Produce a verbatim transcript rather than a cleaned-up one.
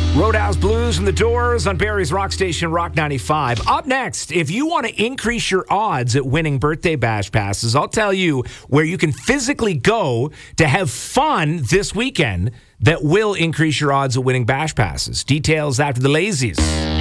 Roadhouse Blues from the Doors on Barrie's Rock Station, Rock ninety-five. Up next, if you want to increase your odds at winning birthday bash passes, I'll tell you where you can physically go to have fun this weekend that will increase your odds of winning bash passes. Details after the Lazies.